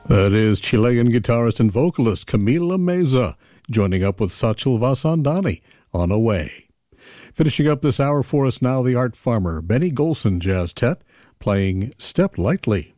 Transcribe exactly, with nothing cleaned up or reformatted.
That is Chilean guitarist and vocalist Camila Meza, joining up with Sachil Vasandani on Away. Finishing up this hour for us now, the art farmer Benny Golson Jazz Tet, playing Step Lightly.